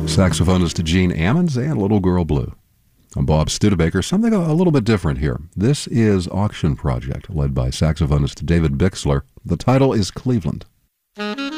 Saxophonist Gene Ammons and Little Girl Blue. I'm Bob Studebaker. Something a little bit different here. This is Auction Project, led by saxophonist David Bixler. The title is Cleveland.